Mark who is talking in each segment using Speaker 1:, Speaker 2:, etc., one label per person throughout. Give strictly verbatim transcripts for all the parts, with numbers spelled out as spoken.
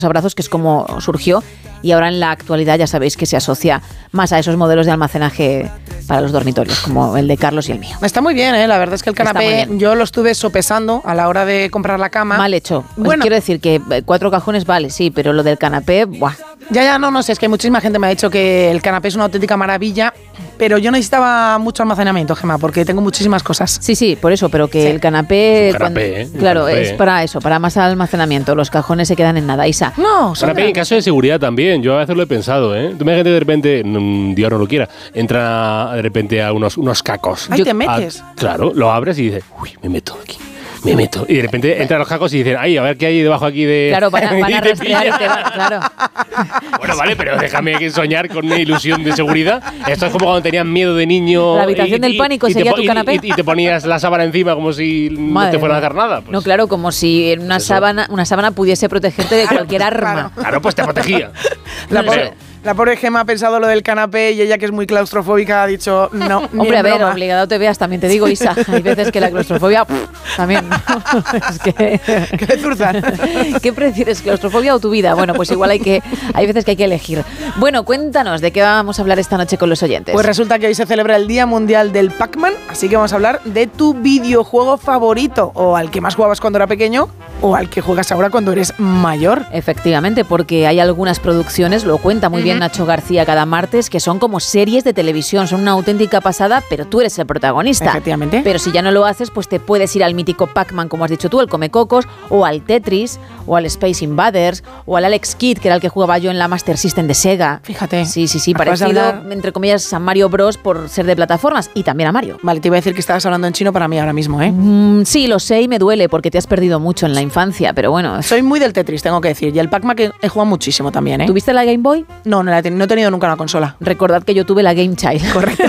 Speaker 1: abrazos, que es como surgió, y ahora en la actualidad ya sabéis que se asocia más a esos modelos de almacenaje para los dormitorios, como el de Carlos y el mío.
Speaker 2: Está muy bien, ¿eh? La verdad es que el canapé yo lo estuve sopesando a la hora de comprar la cama.
Speaker 1: Mal hecho. Pues
Speaker 2: bueno,
Speaker 1: quiero decir que cuatro cajones vale, sí, pero lo del canapé, ¡buah!
Speaker 2: Ya, ya, no, no sé, es que muchísima gente me ha dicho que el canapé es una auténtica maravilla, pero yo necesitaba mucho almacenamiento, Gemma, porque tengo muchísimas cosas.
Speaker 1: Sí, sí, por eso, pero que
Speaker 2: sí.
Speaker 1: el canapé...
Speaker 3: Es un canapé, ¿eh? Un
Speaker 1: Claro,
Speaker 3: canapé,
Speaker 1: es
Speaker 3: ¿eh?
Speaker 1: para eso, para más almacenamiento. Los cajones se quedan en nada. Isa.
Speaker 2: No,
Speaker 3: Canapé en caso de seguridad también, yo a veces lo he pensado, ¿eh? Tú me gente de repente, mm, Dios no lo quiera, entra de repente a unos, unos cacos.
Speaker 2: Ahí
Speaker 3: Yo,
Speaker 2: te metes.
Speaker 3: A, claro, lo abres y dices, uy, me meto aquí. Me meto. Y de repente entran los cacos y dicen, ay, a ver qué hay debajo aquí de...
Speaker 1: Claro, van a, van a
Speaker 3: y te
Speaker 1: rastrear y te
Speaker 3: pillan.
Speaker 1: van, claro.
Speaker 3: Bueno, vale, pero déjame soñar con una ilusión de seguridad. Esto es como cuando tenías miedo de niño.
Speaker 1: La habitación
Speaker 3: y,
Speaker 1: del pánico
Speaker 3: y,
Speaker 1: sería
Speaker 3: y te,
Speaker 1: tu canapé.
Speaker 3: Y, y te ponías la sábana encima como si
Speaker 1: Madre
Speaker 3: no te fueran a
Speaker 1: mía.
Speaker 3: hacer nada. Pues,
Speaker 1: No, claro, como si en una
Speaker 3: eso.
Speaker 1: sábana, una sábana pudiese protegerte de cualquier arma.
Speaker 3: Claro, pues te protegía.
Speaker 2: La
Speaker 1: No,
Speaker 2: pobre,
Speaker 1: no.
Speaker 2: la pobre Gemma ha pensado lo del canapé y ella, que es muy claustrofóbica, ha dicho no. ni
Speaker 1: Hombre, a
Speaker 2: en
Speaker 1: ver,
Speaker 2: broma.
Speaker 1: obligado te veas, también te digo, Isa. Hay veces que la claustrofobia pff, también. Es que.
Speaker 2: Que le zurzan.
Speaker 1: ¿Qué prefieres, claustrofobia o tu vida? Bueno, pues igual hay que hay veces que hay que elegir. Bueno, cuéntanos de qué vamos a hablar esta noche con los oyentes.
Speaker 2: Pues resulta que hoy se celebra el Día Mundial del Pac-Man, así que vamos a hablar de tu videojuego favorito, o al que más jugabas cuando era pequeño, o al que juegas ahora cuando eres mayor.
Speaker 1: Efectivamente, porque hay algunas producciones, lo cuenta muy bien Nacho García cada martes, que son como series de televisión, son una auténtica pasada, pero tú eres el protagonista.
Speaker 2: Efectivamente.
Speaker 1: Pero si ya no lo haces, pues te puedes ir al mítico Pac-Man, como has dicho tú, el Comecocos, o al Tetris, o al Space Invaders, o al Alex Kidd, que era el que jugaba yo en la Master System de Sega.
Speaker 2: Fíjate.
Speaker 1: Sí, sí, sí,
Speaker 2: Acabas de
Speaker 1: parecido,
Speaker 2: hablar-
Speaker 1: entre comillas, a Mario Bros. Por ser de plataformas, y también a Mario.
Speaker 2: Vale, te iba a decir que estabas hablando en chino para mí ahora mismo, ¿eh?
Speaker 1: Mm, sí, lo sé y me duele, porque te has perdido mucho en la infancia, pero bueno.
Speaker 2: Soy muy del Tetris, tengo que decir. Y el Pac-Man que he jugado muchísimo también, ¿eh?
Speaker 1: ¿Tuviste la Game Boy?
Speaker 2: No, no, la he teni- no he tenido nunca una consola.
Speaker 1: Recordad que yo tuve la Game Child.
Speaker 2: Correcto.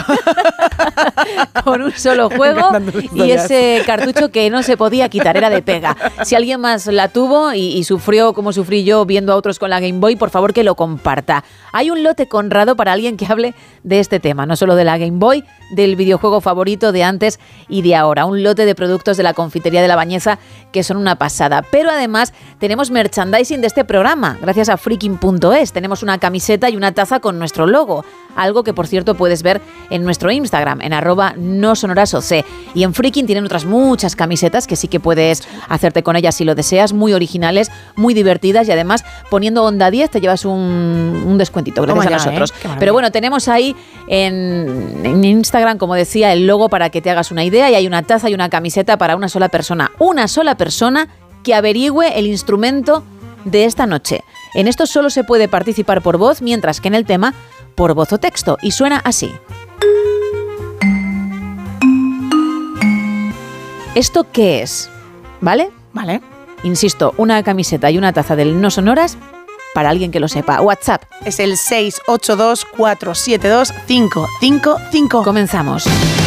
Speaker 1: Con un solo
Speaker 2: Me
Speaker 1: juego
Speaker 2: encantan tus
Speaker 1: y
Speaker 2: historias.
Speaker 1: ese cartucho que no se podía quitar, era de pega. Si alguien más la tuvo y, y sufrió como sufrí yo viendo a otros con la Game Boy, por favor que lo comparta. Hay un lote conrado para alguien que hable de este tema, no solo de la Game Boy, del videojuego favorito de antes y de ahora. Un lote de productos de la confitería de La Bañeza que son una pasada. Pero además tenemos merchandising de este programa, gracias a freaking punto es. Tenemos una camiseta y una taza con nuestro logo, algo que por cierto puedes ver en nuestro Instagram, en arroba no sonorasoc. Y en Freaking tienen otras muchas camisetas que sí que puedes hacerte con ellas si lo deseas, muy originales, muy divertidas, y además poniendo Onda diez te llevas un, un descuentito gracias
Speaker 2: Toma
Speaker 1: a
Speaker 2: ya,
Speaker 1: nosotros.
Speaker 2: ¿eh? Qué maravilla.
Speaker 1: Pero bueno, tenemos ahí en, en Instagram, como decía, el logo para que te hagas una idea, y hay una taza y una camiseta para una sola persona. Una sola persona que averigüe el instrumento de esta noche. En esto solo se puede participar por voz, mientras que en el tema por voz o texto, y suena así. ¿Esto qué es? ¿Vale?
Speaker 2: Vale.
Speaker 1: Insisto, una camiseta y una taza del No Sonoras para alguien que lo sepa. WhatsApp.
Speaker 2: Es el seis ocho dos cuatro siete dos cinco cinco cinco.
Speaker 1: Comenzamos.